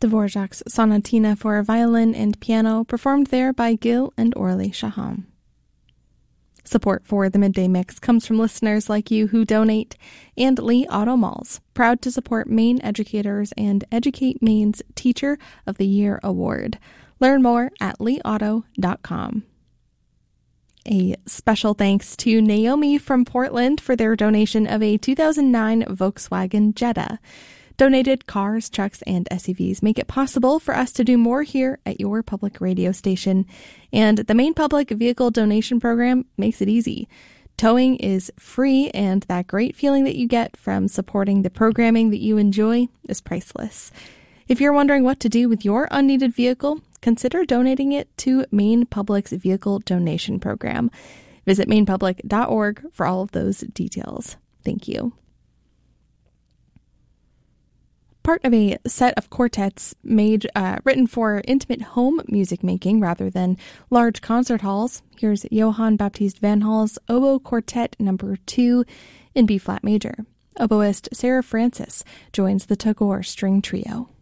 Dvorak's Sonatina for violin and piano, performed there by Gil and Orly Shaham. Support for the Midday Mix comes from listeners like you who donate, and Lee Auto Malls, proud to support Maine educators and Educate Maine's Teacher of the Year Award. Learn more at leeauto.com. A special thanks to Naomi from Portland for their donation of a 2009 Volkswagen Jetta. Donated cars, trucks, and SUVs make it possible for us to do more here at your public radio station. And the Maine Public Vehicle Donation Program makes it easy. Towing is free, and that great feeling that you get from supporting the programming that you enjoy is priceless. If you're wondering what to do with your unneeded vehicle, consider donating it to Maine Public's Vehicle Donation Program. Visit mainepublic.org for all of those details. Thank you. Part of a set of quartets written for intimate home music making rather than large concert halls, here's Johann Baptist van Hall's Oboe Quartet No. 2 in B-flat major. Oboist Sarah Francis joins the Tagore String Trio.